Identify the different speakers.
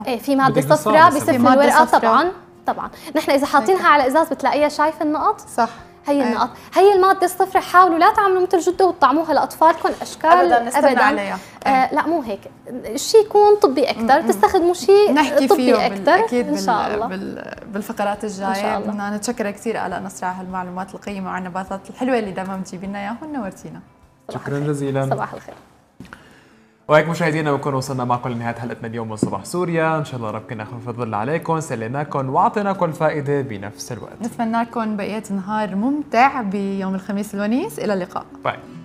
Speaker 1: ايه في ماده
Speaker 2: بدك
Speaker 1: صفراء
Speaker 2: بالصابة
Speaker 1: بسفل
Speaker 3: في مادة
Speaker 1: الورقه.
Speaker 3: صفراء.
Speaker 1: طبعا نحن اذا حاطينها على ازاز بتلاقيها شايفه النقط.
Speaker 3: صح.
Speaker 1: هي النقط، هي الماده الصفراء. حاولوا لا تعملوا مثل جده وتطعموها لاطفالكم اشكال
Speaker 3: ابدا نستنى عليها.
Speaker 1: لا مو هيك، شيء يكون طبي اكثر، تستخدموا شيء
Speaker 3: نحكي
Speaker 1: طبي
Speaker 3: فيه
Speaker 1: اكثر
Speaker 3: اكيد
Speaker 1: ان شاء الله
Speaker 3: بالفقرات الجايه.
Speaker 1: إن شاء الله.
Speaker 3: بدنا نتشكر كثير آلاء نصر على هالمعلومات القيمه وعلى النباتات الحلوه اللي دائما بتجيبي لنا اياها ونورتينا.
Speaker 2: شكرا جزيلا.
Speaker 1: صباح الخير.
Speaker 2: وهيك مشاهدينا بنكون وصلنا معكم لنهايه حلقتنا اليوم من صباح سوريا. ان شاء الله ربنا يخفف الظل عليكم، سليناكم واعطيناكم الفائده بنفس الوقت.
Speaker 3: نتمنى لكم بقيه نهار ممتع بيوم الخميس الونيس. الى اللقاء.
Speaker 2: باي.